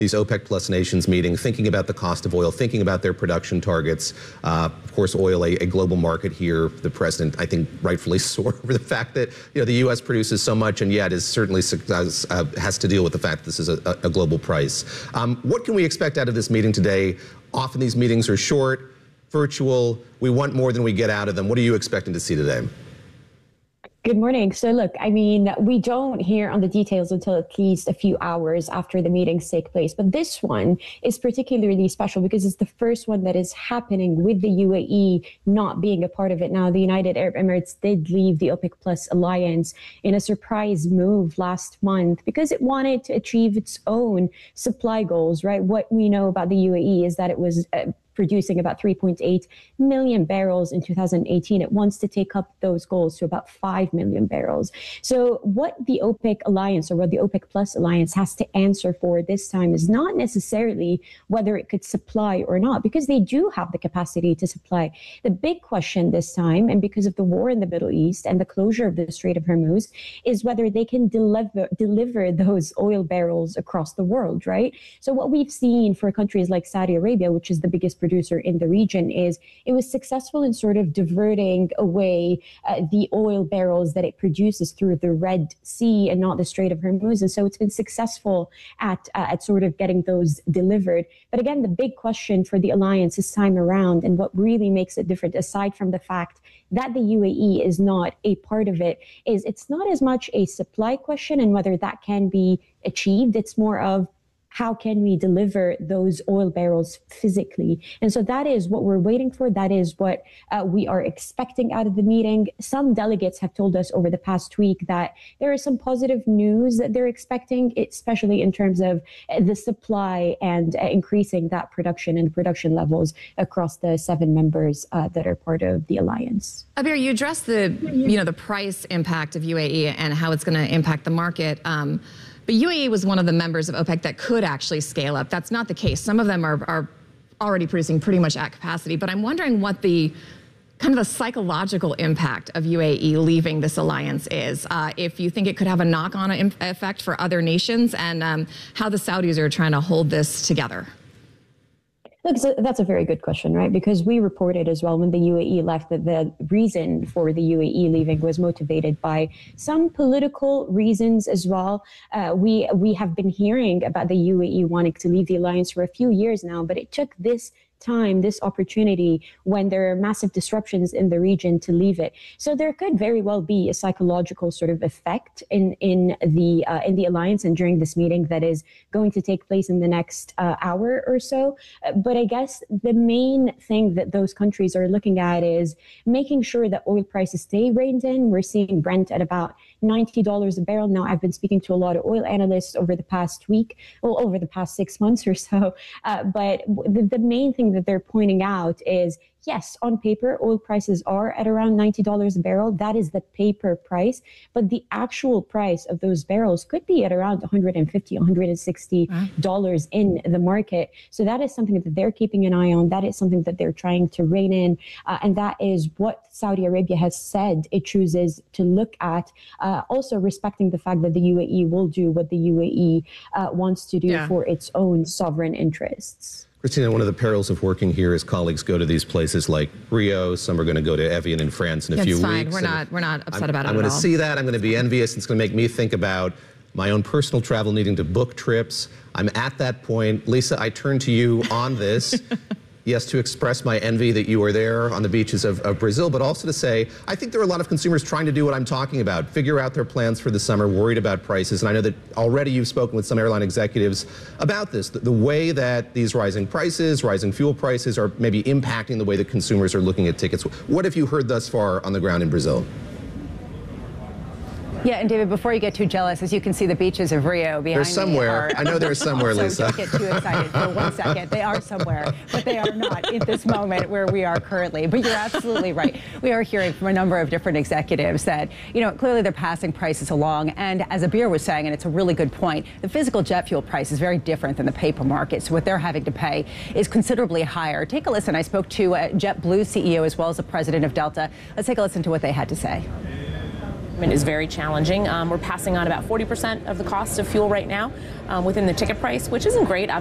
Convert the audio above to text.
these OPEC Plus nations meeting, thinking about the cost of oil, thinking about their production targets. Of course, oil, a global market here. The president, I think, rightfully sore over the fact that the U.S. produces so much, and yet is certainly has to deal with the fact that this is a global price. What can we expect out of this meeting today? Often these meetings are short, virtual. We want more than we get out of them. What are you expecting to see today? Good morning. So look, I mean, we don't hear on the details until at least a few hours after the meetings take place. But this one is particularly special because it's the first one that is happening with the UAE not being a part of it. Now, the United Arab Emirates did leave the OPEC Plus alliance in a surprise move last month because it wanted to achieve its own supply goals, right? What we know about the UAE is that it was producing about 3.8 million barrels in 2018. It wants to take up those goals to about 5 million barrels. So what the OPEC alliance or what the OPEC Plus alliance has to answer for this time is not necessarily whether it could supply or not, because they do have the capacity to supply. The big question this time, and because of the war in the Middle East and the closure of the Strait of Hormuz, is whether they can deliver those oil barrels across the world, right? So what we've seen for countries like Saudi Arabia, which is the biggest producer in the region, is it was successful in sort of diverting away the oil barrels that it produces through the Red Sea and not the Strait of Hormuz. And so it's been successful at sort of getting those delivered. But again, the big question for the alliance this time around, and what really makes it different, aside from the fact that the UAE is not a part of it, is it's not as much a supply question and whether that can be achieved. It's more of how can we deliver those oil barrels physically? And so that is what we're waiting for. That is what we are expecting out of the meeting. Some delegates have told us over the past week that there is some positive news that they're expecting, especially in terms of the supply and increasing that production and production levels across the 7 members that are part of the alliance. Abir, you addressed the price impact of UAE and how it's going to impact the market. But UAE was one of the members of OPEC that could actually scale up. That's not the case. Some of them are already producing pretty much at capacity. But I'm wondering what the kind of the psychological impact of UAE leaving this alliance is. If you think it could have a knock-on effect for other nations, and how the Saudis are trying to hold this together. Look, so that's a very good question, right? Because we reported as well when the UAE left that the reason for the UAE leaving was motivated by some political reasons as well. We have been hearing about the UAE wanting to leave the alliance for a few years now, but it took this time, this opportunity, when there are massive disruptions in the region, to leave it. So there could very well be a psychological sort of effect in the alliance and during this meeting that is going to take place in the next hour or so. But I guess the main thing that those countries are looking at is making sure that oil prices stay reined in. We're seeing Brent at about $90 a barrel. Now, I've been speaking to a lot of oil analysts over the past week, well, over the past 6 months or so. But the main thing that they're pointing out is, yes, on paper, oil prices are at around $90 a barrel. That is the paper price. But the actual price of those barrels could be at around $150, $160 in the market. So that is something that they're keeping an eye on. That is something that they're trying to rein in. And that is what Saudi Arabia has said it chooses to look at. Also respecting the fact that the UAE will do what the UAE wants to do for its own sovereign interests. Christina, one of the perils of working here is colleagues go to these places like Rio. Some are going to go to Evian in France in a few weeks. We're not upset about it at all. I'm going to see that. I'm going to be envious. It's going to make me think about my own personal travel, needing to book trips. I'm at that point. Lisa, I turn to you on this. Yes, to express my envy that you are there on the beaches of Brazil, but also to say, I think there are a lot of consumers trying to do what I'm talking about, figure out their plans for the summer, worried about prices. And I know that already you've spoken with some airline executives about this, the way that these rising prices, rising fuel prices are maybe impacting the way that consumers are looking at tickets. What have you heard thus far on the ground in Brazil? Yeah, and David, before you get too jealous, as you can see the beaches of Rio behind me. They're somewhere. I know they're somewhere, Lisa. Don't get too excited for 1 second. They are somewhere, but they are not at this moment where we are currently. But you're absolutely right. We are hearing from a number of different executives that, clearly they're passing prices along. And as Abir was saying, and it's a really good point, the physical jet fuel price is very different than the paper market. So what they're having to pay is considerably higher. Take a listen. I spoke to JetBlue CEO as well as the president of Delta. Let's take a listen to what they had to say. environment is very challenging. We're passing on about 40% of the cost of fuel right now within the ticket price, which isn't great.